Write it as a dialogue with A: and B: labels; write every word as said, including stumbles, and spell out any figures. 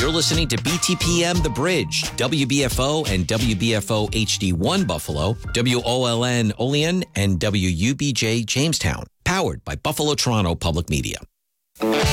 A: You're listening to B T P M The Bridge, W B F O and W B F O H D one Buffalo, W O L N Olean, and W U B J Jamestown. Powered by Buffalo Toronto Public Media.